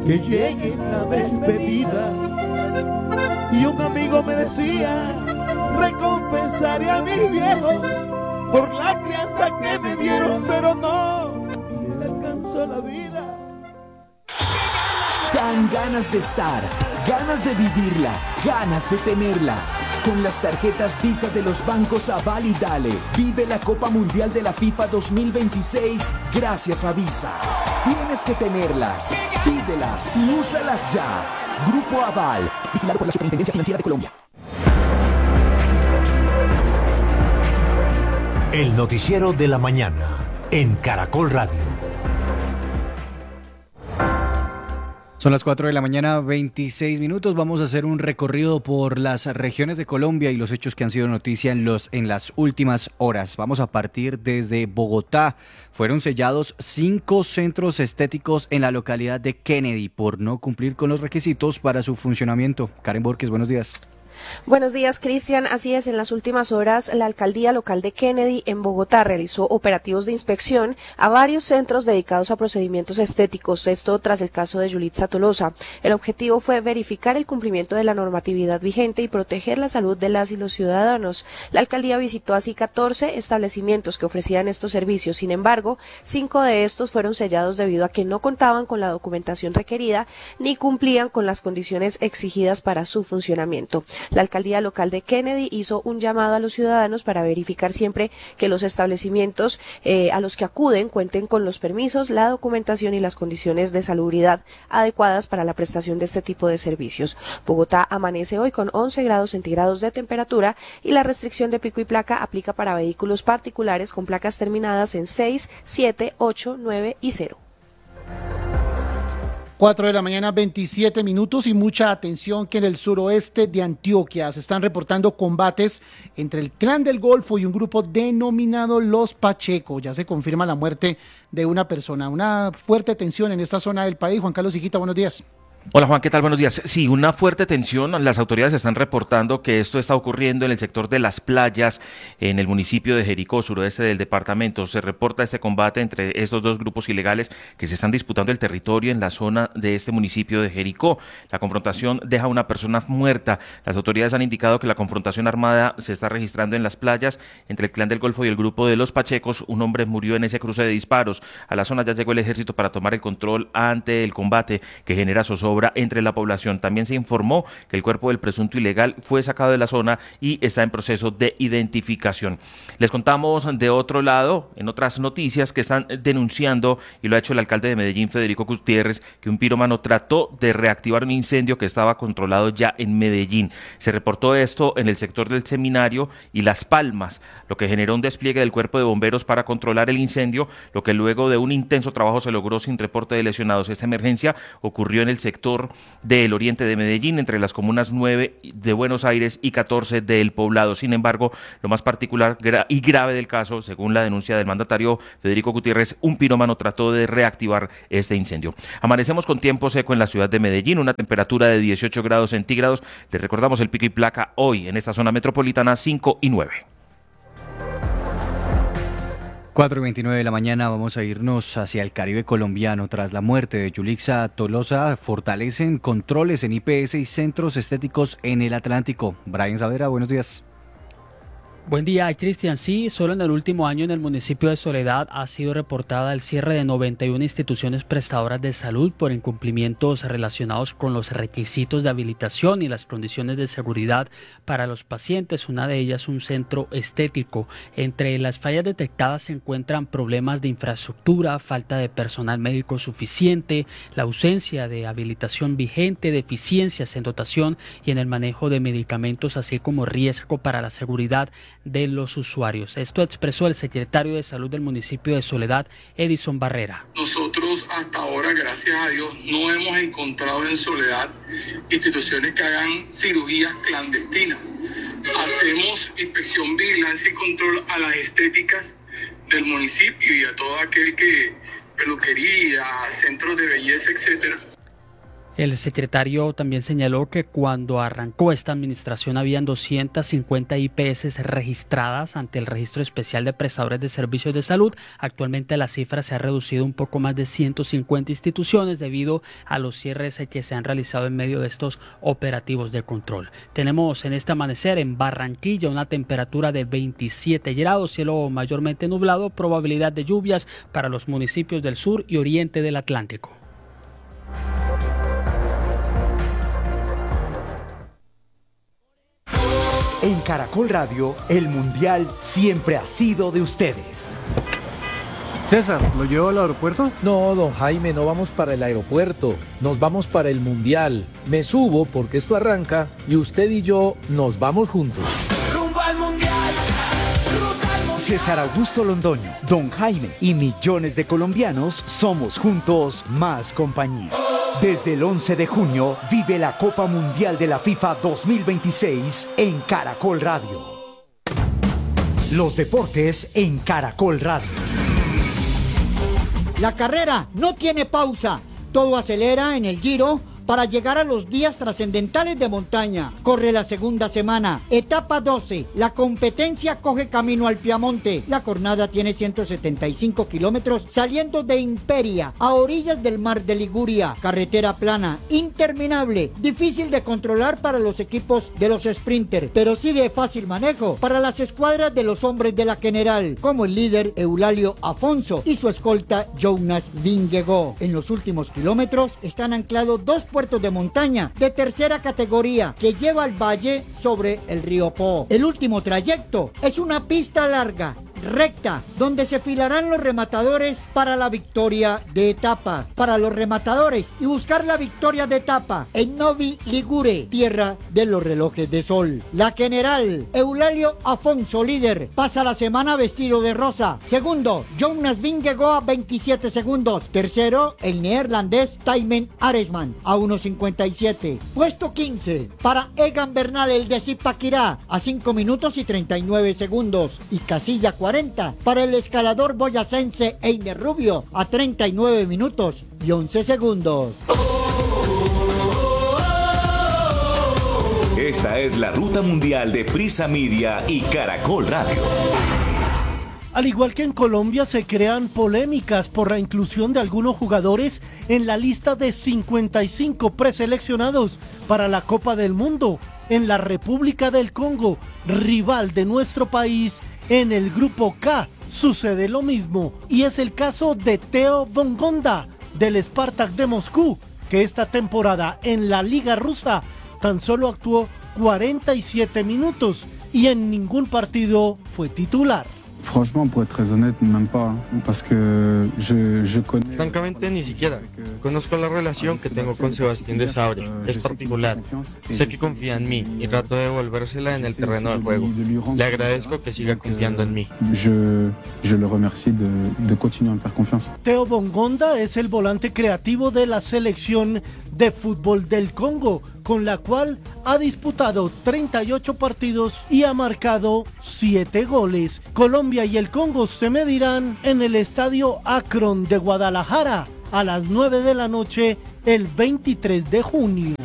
que llegue la despedida. Y un amigo me decía, recompensaré a mis viejos por la crianza que me dieron, pero no me alcanzó la vida. Dan ganas de estar, ganas de vivirla, ganas de tenerla. Con las tarjetas Visa de los bancos Aval y Dale, vive la Copa Mundial de la FIFA 2026 gracias a Visa. Tienes que tenerlas, pídelas y úsalas ya. Grupo Aval, vigilado por la Superintendencia Financiera de Colombia. El noticiero de la mañana en Caracol Radio. Son las 4 de la mañana, 26 minutos. Vamos a hacer un recorrido por las regiones de Colombia y los hechos que han sido noticia en las últimas horas. Vamos a partir desde Bogotá. Fueron sellados 5 centros estéticos en la localidad de Kennedy por no cumplir con los requisitos para su funcionamiento. Karen Borges, buenos días. Buenos días, Cristian. Así es, en las últimas horas, la alcaldía local de Kennedy en Bogotá realizó operativos de inspección a varios centros dedicados a procedimientos estéticos, esto tras el caso de Yulitza Tolosa. El objetivo fue verificar el cumplimiento de la normatividad vigente y proteger la salud de las y los ciudadanos. La alcaldía visitó así 14 establecimientos que ofrecían estos servicios. Sin embargo, 5 de estos fueron sellados debido a que no contaban con la documentación requerida ni cumplían con las condiciones exigidas para su funcionamiento. La alcaldía local de Kennedy hizo un llamado a los ciudadanos para verificar siempre que los establecimientos a los que acuden cuenten con los permisos, la documentación y las condiciones de salubridad adecuadas para la prestación de este tipo de servicios. Bogotá amanece hoy con 11 grados centígrados de temperatura y la restricción de pico y placa aplica para vehículos particulares con placas terminadas en 6, 7, 8, 9 y 0. 4 de la mañana, 27 minutos y mucha atención que en el suroeste de Antioquia se están reportando combates entre el Clan del Golfo y un grupo denominado Los Pacheco. Ya se confirma la muerte de una persona. Una fuerte tensión en esta zona del país. Juan Carlos Higuita, buenos días. Hola Juan, ¿qué tal? Buenos días. Sí, una fuerte tensión. Las autoridades están reportando que esto está ocurriendo en el sector de Las Playas, en el municipio de Jericó, suroeste del departamento. Se reporta este combate entre estos dos grupos ilegales que se están disputando el territorio en la zona de este municipio de Jericó. La confrontación deja a una persona muerta. Las autoridades han indicado que la confrontación armada se está registrando en Las Playas entre el Clan del Golfo y el grupo de Los Pachecos. Un hombre murió en ese cruce de disparos. A la zona ya llegó el ejército para tomar el control ante el combate que genera zozobra entre la población. También se informó que el cuerpo del presunto ilegal fue sacado de la zona y está en proceso de identificación. Les contamos de otro lado, en otras noticias, que están denunciando, y lo ha hecho el alcalde de Medellín, Federico Gutiérrez, que un pirómano trató de reactivar un incendio que estaba controlado ya en Medellín. Se reportó esto en el sector del Seminario y Las Palmas, lo que generó un despliegue del cuerpo de bomberos para controlar el incendio, lo que luego de un intenso trabajo se logró sin reporte de lesionados. Esta emergencia ocurrió en el sector del oriente de Medellín, entre las comunas 9 de Buenos Aires y 14 del Poblado. Sin embargo, lo más particular y grave del caso, según la denuncia del mandatario Federico Gutiérrez, un pirómano trató de reactivar este incendio. Amanecemos con tiempo seco en la ciudad de Medellín, una temperatura de 18 grados centígrados. Les recordamos el pico y placa hoy en esta zona metropolitana, 5 y 9. 4:29 de la mañana, vamos a irnos hacia el Caribe colombiano. Tras la muerte de Yulitza Tolosa, fortalecen controles en IPS y centros estéticos en el Atlántico. Brian Savera, buenos días. Buen día, Cristian. Sí, solo en el último año en el municipio de Soledad ha sido reportada el cierre de 91 instituciones prestadoras de salud por incumplimientos relacionados con los requisitos de habilitación y las condiciones de seguridad para los pacientes. Una de ellas, un centro estético. Entre las fallas detectadas se encuentran problemas de infraestructura, falta de personal médico suficiente, la ausencia de habilitación vigente, deficiencias en dotación y en el manejo de medicamentos, así como riesgo para la seguridad de los usuarios. Esto expresó el secretario de Salud del municipio de Soledad, Edison Barrera. Nosotros hasta ahora, gracias a Dios, no hemos encontrado en Soledad instituciones que hagan cirugías clandestinas. Hacemos inspección, vigilancia y control a las estéticas del municipio y a todo aquel que, peluquería, centros de belleza, etcétera, El secretario también señaló que cuando arrancó esta administración habían 250 IPS registradas ante el Registro Especial de Prestadores de Servicios de Salud. Actualmente la cifra se ha reducido un poco más de 150 instituciones debido a los cierres que se han realizado en medio de estos operativos de control. Tenemos en este amanecer en Barranquilla una temperatura de 27 grados, cielo mayormente nublado, probabilidad de lluvias para los municipios del sur y oriente del Atlántico. En Caracol Radio, el Mundial siempre ha sido de ustedes. César, ¿lo llevo al aeropuerto? No, don Jaime, no vamos para el aeropuerto, nos vamos para el Mundial. Me subo porque esto arranca y usted y yo nos vamos juntos. ¡Rumbo al Mundial! César Augusto Londoño, don Jaime y millones de colombianos somos juntos más compañía. Desde el 11 de junio vive la Copa Mundial de la FIFA 2026 en Caracol Radio. Los deportes en Caracol Radio. La carrera no tiene pausa, todo acelera en el Giro para llegar a los días trascendentales de montaña. Corre la segunda semana, etapa 12, la competencia coge camino al Piamonte. La jornada tiene 175 kilómetros saliendo de Imperia, a orillas del mar de Liguria. Carretera plana, interminable, difícil de controlar para los equipos de los sprinters, pero sí de fácil manejo para las escuadras de los hombres de la general, como el líder Eulalio Afonso y su escolta Jonas Vingegaard. En los últimos kilómetros están anclados dos puertos de montaña de tercera categoría que lleva al valle sobre el río Po. El último trayecto es una pista larga, recta, donde se filarán los rematadores para la victoria de etapa. Para los rematadores y buscar la victoria de etapa en Novi Ligure, tierra de los relojes de sol. La general Eulalio Afonso, líder, pasa la semana vestido de rosa. Segundo, Jonas Vingegaard, 27 segundos. Tercero, el neerlandés Tijmen Aresman, a 1.57. Puesto 15 para Egan Bernal, el de Zipaquirá, a 5 minutos y 39 segundos. Y casilla 40 para el escalador boyacense Einer Rubio, a 39 minutos y 11 segundos. Esta es la ruta mundial de Prisa Media y Caracol Radio. Al igual que en Colombia, se crean polémicas por la inclusión de algunos jugadores en la lista de 55 preseleccionados para la Copa del Mundo en la República del Congo, rival de nuestro país. En el grupo K sucede lo mismo y es el caso de Teo Bongonda del Spartak de Moscú, que esta temporada en la Liga Rusa tan solo actuó 47 minutos y en ningún partido fue titular. Franchement, pour être très honnête, même pas, parce que je connais... Francamente, ni siquiera. Conozco la relación que tengo con Sebastián de Sabre. Es particular. Sé que confía en mí y trato de devolvérsela en el terreno del juego. Le agradezco que siga confiando en mí. Je le remercie de continuer a me faire confiance. Teo Bongonda es el volante creativo de la selección de fútbol del Congo, con la cual ha disputado 38 partidos y ha marcado 7 goles. Colombia y el Congo se medirán en el estadio Akron de Guadalajara a las 9 de la noche el 23 de junio.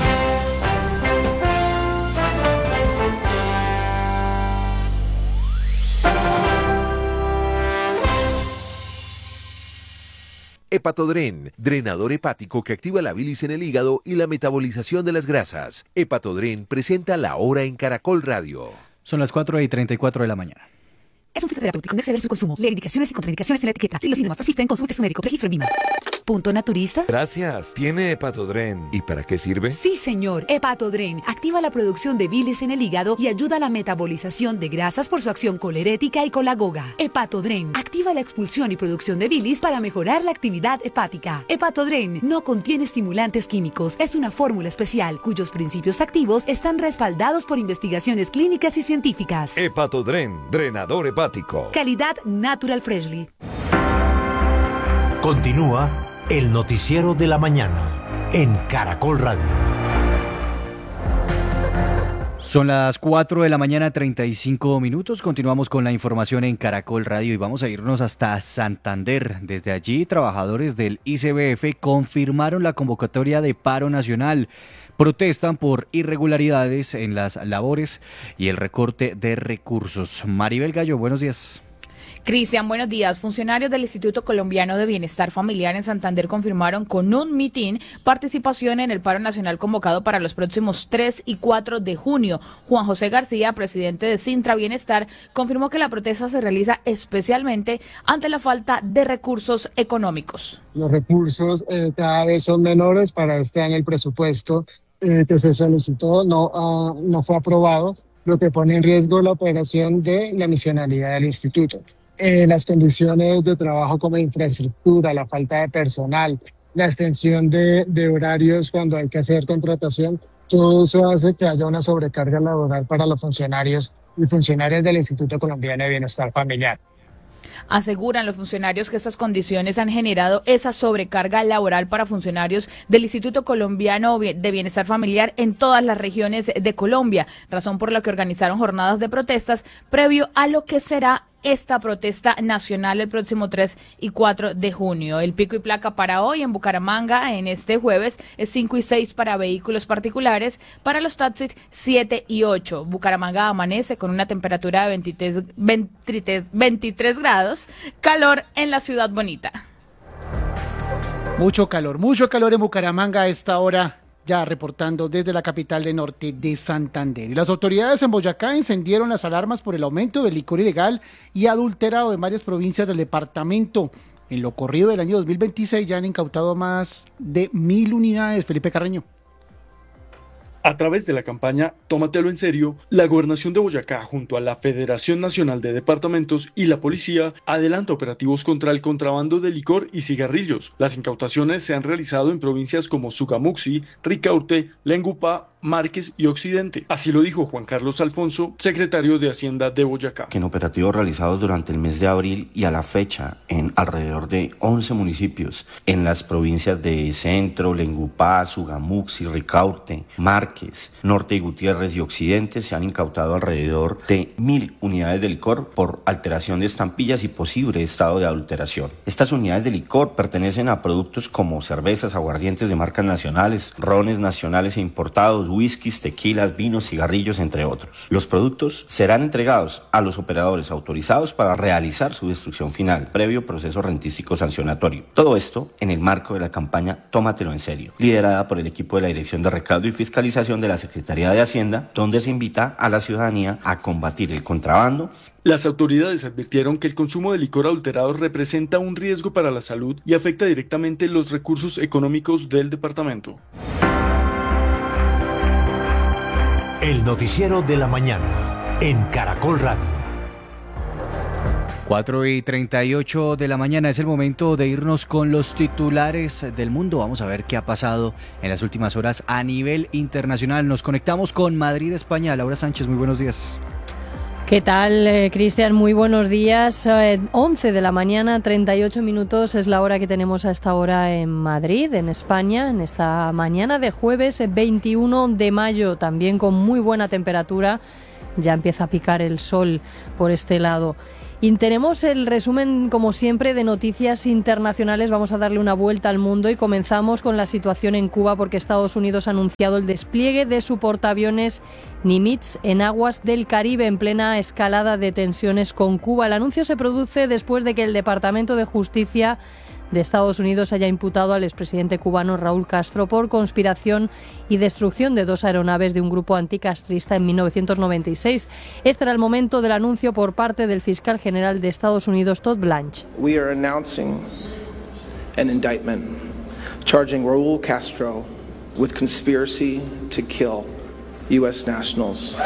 Hepatodren, drenador hepático que activa la bilis en el hígado y la metabolización de las grasas. Hepatodren presenta La Hora en Caracol Radio. Son las 4:34 de la mañana. Es un fitoterapéutico, no exceder su consumo. Lee indicaciones y contraindicaciones en la etiqueta. Si los síntomas persisten, consulte a su médico. Registro en Lima. ¿Punto naturista? Gracias. ¿Tiene Hepatodren? ¿Y para qué sirve? Sí, señor. Hepatodren activa la producción de bilis en el hígado y ayuda a la metabolización de grasas por su acción colerética y colagoga. Hepatodren activa la expulsión y producción de bilis para mejorar la actividad hepática. Hepatodren no contiene estimulantes químicos. Es una fórmula especial cuyos principios activos están respaldados por investigaciones clínicas y científicas. Hepatodren, drenador hepático. Calidad Natural Freshly. Continúa el noticiero de la mañana en Caracol Radio. Son las 4 de la mañana, 35 minutos. Continuamos con la información en Caracol Radio y vamos a irnos hasta Santander. Desde allí, trabajadores del ICBF confirmaron la convocatoria de paro nacional. Protestan por irregularidades en las labores y el recorte de recursos. Maribel Gallo, buenos días. Cristian, buenos días. Funcionarios del Instituto Colombiano de Bienestar Familiar en Santander confirmaron con un mitin participación en el paro nacional convocado para los próximos 3 y 4 de junio. Juan José García, presidente de Sintra Bienestar, confirmó que la protesta se realiza especialmente ante la falta de recursos económicos. Los recursos cada vez son menores. Para este año el presupuesto que se solicitó no fue aprobado, lo que pone en riesgo la operación de la misionalidad del instituto. Las condiciones de trabajo como infraestructura, la falta de personal, la extensión de horarios cuando hay que hacer contratación, todo eso hace que haya una sobrecarga laboral para los funcionarios y funcionarias del Instituto Colombiano de Bienestar Familiar. Aseguran los funcionarios que estas condiciones han generado esa sobrecarga laboral para funcionarios del Instituto Colombiano de Bienestar Familiar en todas las regiones de Colombia, razón por la que organizaron jornadas de protestas previo a lo que será esta protesta nacional el próximo 3 y 4 de junio. El pico y placa para hoy en Bucaramanga en este jueves es 5 y 6 para vehículos particulares, para los taxis 7 y 8. Bucaramanga amanece con una temperatura de 23 grados, calor en la ciudad bonita. Mucho calor en Bucaramanga a esta hora. Ya reportando desde la capital de norte de Santander. Y las autoridades en Boyacá encendieron las alarmas por el aumento del licor ilegal y adulterado en varias provincias del departamento. En lo corrido del año 2026 ya han incautado más de 1.000 unidades. Felipe Carreño. A través de la campaña Tómatelo en serio, la Gobernación de Boyacá, junto a la Federación Nacional de Departamentos y la Policía, adelanta operativos contra el contrabando de licor y cigarrillos. Las incautaciones se han realizado en provincias como Sugamuxi, Ricaurte, Lengupá, Márquez y Occidente. Así lo dijo Juan Carlos Alfonso, secretario de Hacienda de Boyacá. En operativos realizados durante el mes de abril y a la fecha en alrededor de 11 municipios, en las provincias de Centro, Lengupá, Sugamuxi, Ricaurte, Márquez, Norte y Gutiérrez y Occidente, se han incautado alrededor de 1.000 unidades de licor por alteración de estampillas y posible estado de adulteración. Estas unidades de licor pertenecen a productos como cervezas, aguardientes de marcas nacionales, rones nacionales e importados, whiskies, tequilas, vinos, cigarrillos, entre otros. Los productos serán entregados a los operadores autorizados para realizar su destrucción final, previo proceso rentístico sancionatorio. Todo esto en el marco de la campaña Tómatelo en serio, liderada por el equipo de la Dirección de Recaudo y Fiscalización de la Secretaría de Hacienda, donde se invita a la ciudadanía a combatir el contrabando. Las autoridades advirtieron que el consumo de licor adulterado representa un riesgo para la salud y afecta directamente los recursos económicos del departamento. El noticiero de la mañana en Caracol Radio. 4 y 38 de la mañana es el momento de irnos con los titulares del mundo. Vamos a ver qué ha pasado en las últimas horas a nivel internacional. Nos conectamos con Madrid, España. Laura Sánchez, muy buenos días. ¿Qué tal, Cristian? Muy buenos días. 11 de la mañana, 38 minutos es la hora que tenemos a esta hora en Madrid, en España, en esta mañana de jueves 21 de mayo, también con muy buena temperatura. Ya empieza a picar el sol por este lado. Y tenemos el resumen, como siempre, de noticias internacionales. Vamos a darle una vuelta al mundo y comenzamos con la situación en Cuba, porque Estados Unidos ha anunciado el despliegue de su portaaviones Nimitz en aguas del Caribe en plena escalada de tensiones con Cuba. El anuncio se produce después de que el Departamento de Justicia de Estados Unidos haya imputado al expresidente cubano Raúl Castro por conspiración y destrucción de 2 aeronaves de un grupo anticastrista en 1996. Este era el momento del anuncio por parte del fiscal general de Estados Unidos, Todd Blanche. We are announcing an indictment charging Raúl Castro with conspiracy to kill U.S. nationals.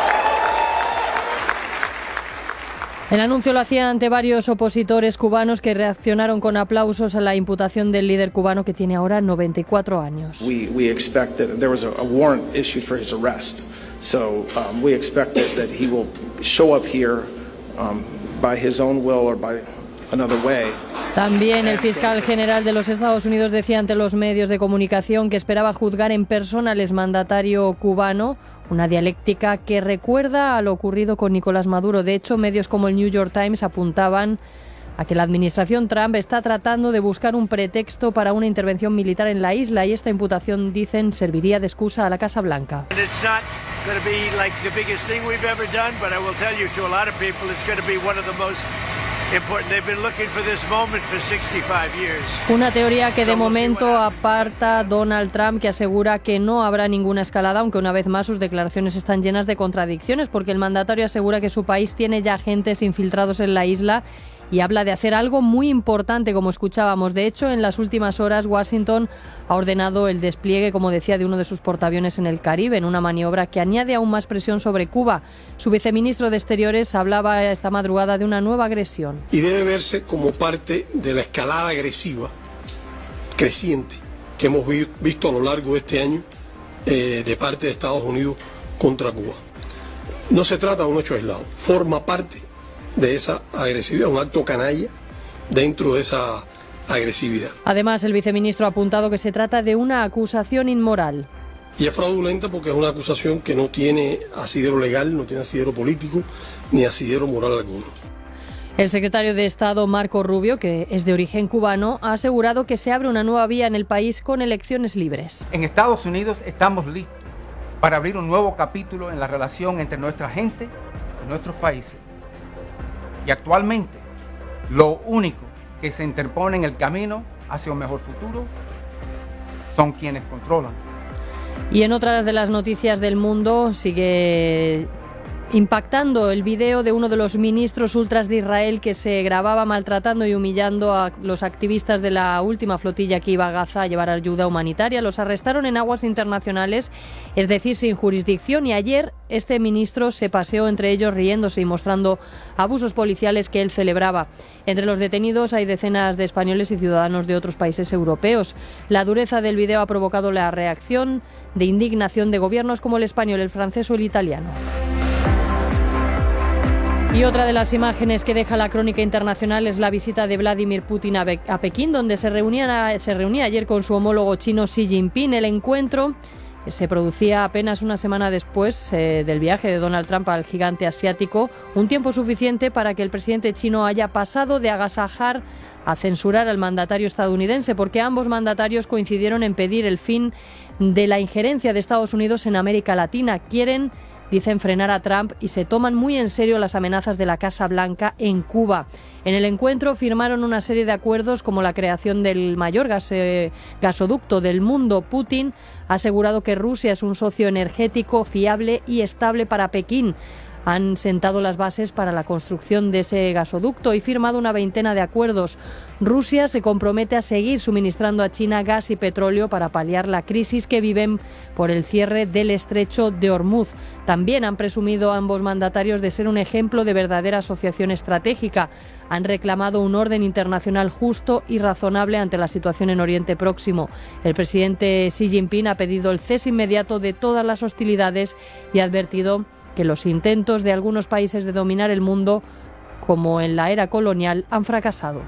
El anuncio lo hacía ante varios opositores cubanos que reaccionaron con aplausos a la imputación del líder cubano, que tiene ahora 94 años. We expect that there was a warrant issued for his arrest, so we expect that he will show up here by his own will or by another way. También el fiscal general de los Estados Unidos decía ante los medios de comunicación que esperaba juzgar en persona al exmandatario cubano, Una dialéctica que recuerda a lo ocurrido con Nicolás Maduro. De hecho, medios como el New York Times apuntaban a que la administración Trump está tratando de buscar un pretexto para una intervención militar en la isla y esta imputación, dicen, serviría de excusa a la Casa Blanca. Una teoría que de momento aparta Donald Trump, que asegura que no habrá ninguna escalada, aunque una vez más sus declaraciones están llenas de contradicciones, porque el mandatario asegura que su país tiene ya agentes infiltrados en la isla y habla de hacer algo muy importante, como escuchábamos. De hecho, en las últimas horas, Washington ha ordenado el despliegue, como decía, de uno de sus portaaviones en el Caribe, en una maniobra que añade aún más presión sobre Cuba. Su viceministro de Exteriores hablaba esta madrugada de una nueva agresión. Y debe verse como parte de la escalada agresiva creciente que hemos visto a lo largo de este año de parte de Estados Unidos contra Cuba. No se trata de un hecho aislado, forma parte de esa agresividad, un acto canalla dentro de esa agresividad. Además, el viceministro ha apuntado que se trata de una acusación inmoral. Y es fraudulenta porque es una acusación que no tiene asidero legal, no tiene asidero político, ni asidero moral alguno. El secretario de Estado, Marco Rubio, que es de origen cubano, ha asegurado que se abre una nueva vía en el país con elecciones libres. En Estados Unidos estamos listos para abrir un nuevo capítulo en la relación entre nuestra gente y nuestros países. Y actualmente, lo único que se interpone en el camino hacia un mejor futuro son quienes controlan. Y en otras de las noticias del mundo sigue impactando el video de uno de los ministros ultras de Israel que se grababa maltratando y humillando a los activistas de la última flotilla que iba a Gaza a llevar ayuda humanitaria. Los arrestaron en aguas internacionales, es decir, sin jurisdicción, y ayer este ministro se paseó entre ellos riéndose y mostrando abusos policiales que él celebraba. Entre los detenidos hay decenas de españoles y ciudadanos de otros países europeos. La dureza del video ha provocado la reacción de indignación de gobiernos como el español, el francés o el italiano. Y otra de las imágenes que deja la crónica internacional es la visita de Vladimir Putin a Pekín, donde se reunía ayer con su homólogo chino Xi Jinping. El encuentro se producía apenas una semana después del viaje de Donald Trump al gigante asiático, un tiempo suficiente para que el presidente chino haya pasado de agasajar a censurar al mandatario estadounidense, porque ambos mandatarios coincidieron en pedir el fin de la injerencia de Estados Unidos en América Latina. Quieren, dicen, frenar a Trump y se toman muy en serio las amenazas de la Casa Blanca en Cuba. En el encuentro firmaron una serie de acuerdos como la creación del mayor gasoducto del mundo. Putin ha asegurado que Rusia es un socio energético fiable y estable para Pekín. Han sentado las bases para la construcción de ese gasoducto y firmado una veintena de acuerdos. Rusia se compromete a seguir suministrando a China gas y petróleo para paliar la crisis que viven por el cierre del estrecho de Hormuz. También han presumido ambos mandatarios de ser un ejemplo de verdadera asociación estratégica. Han reclamado un orden internacional justo y razonable ante la situación en Oriente Próximo. El presidente Xi Jinping ha pedido el cese inmediato de todas las hostilidades y ha advertido que los intentos de algunos países de dominar el mundo, como en la era colonial, han fracasado.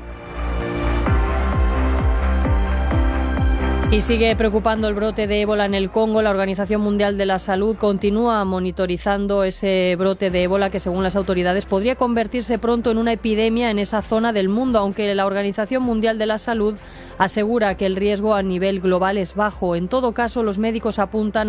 Y sigue preocupando el brote de ébola en el Congo. La Organización Mundial de la Salud continúa monitorizando ese brote de ébola que, según las autoridades, podría convertirse pronto en una epidemia en esa zona del mundo, aunque la Organización Mundial de la Salud asegura que el riesgo a nivel global es bajo. En todo caso, los médicos apuntan